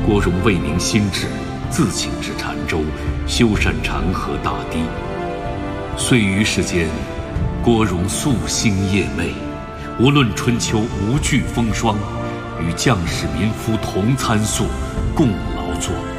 郭荣为民兴治，自请至澶州，修缮长河大堤。岁余世间，郭荣夙兴夜寐，无论春秋，无惧风霜，与将士民夫同参宿，共劳作。